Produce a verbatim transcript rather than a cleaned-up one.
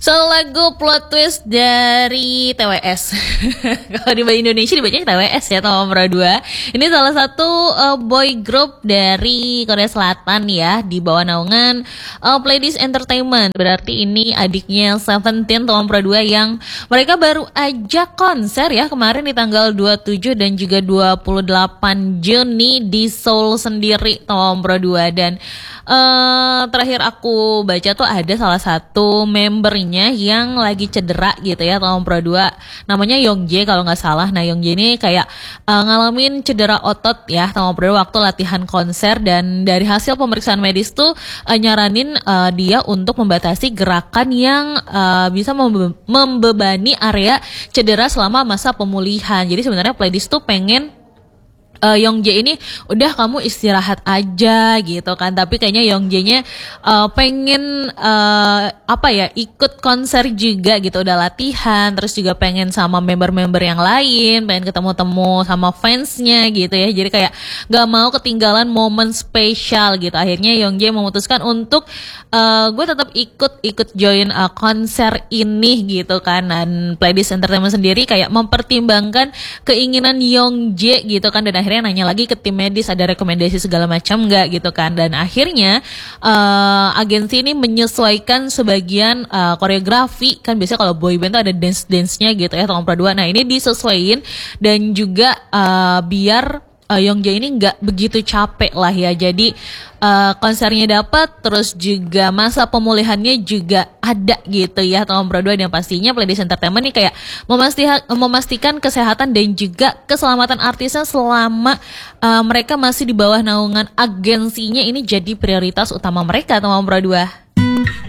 So lagu plot twist dari T W S. Kalau di bahasa Indonesia dibacanya T W S ya, nomor dua. Ini salah satu uh, boy group dari Korea Selatan ya, di bawah naungan uh, Pledis Entertainment. Berarti ini adiknya Seventeen, nomor dua, yang mereka baru aja konser ya kemarin di tanggal dua puluh tujuh dan juga dua puluh delapan Juni di Seoul sendiri, nomor dua. Dan uh, terakhir aku baca tuh ada salah satu membernya yang lagi cedera gitu ya, tahun Pro dua, namanya Youngjae kalau nggak salah. Nah, Youngjae ini kayak uh, ngalamin cedera otot ya, tahun Pro dua waktu latihan konser, dan dari hasil pemeriksaan medis tuh uh, nyaranin uh, dia untuk membatasi gerakan yang uh, bisa membe- membebani area cedera selama masa pemulihan. Jadi sebenarnya Pledis tuh pengen Uh, Youngjae ini udah kamu istirahat aja gitu kan, tapi kayaknya Youngjae-nya uh, pengen uh, apa ya ikut konser juga gitu, udah latihan, terus juga pengen sama member-member yang lain, pengen ketemu-temu sama fansnya gitu ya, jadi kayak gak mau ketinggalan momen spesial gitu. Akhirnya Youngjae memutuskan untuk uh, gue tetap ikut ikut join uh, konser ini gitu kan. Dan Pledis Entertainment sendiri kayak mempertimbangkan keinginan Youngjae gitu kan, dan akhirnya nanya lagi ke tim medis ada rekomendasi segala macam nggak gitu kan. Dan akhirnya uh, agensi ini menyesuaikan sebagian uh, koreografi kan, biasanya kalau boyband tuh ada dance dance nya gitu ya, tahun dua. Nah, ini disesuaikan dan juga uh, biar Uh, Youngjae ini nggak begitu capek lah ya, jadi uh, konsernya dapat, terus juga masa pemulihannya juga ada gitu ya, tahun dua. Dan pastinya Pledis Entertainment ini kayak memastikan, memastikan kesehatan dan juga keselamatan artisnya selama uh, mereka masih di bawah naungan agensinya, ini jadi prioritas utama mereka, tahun dua.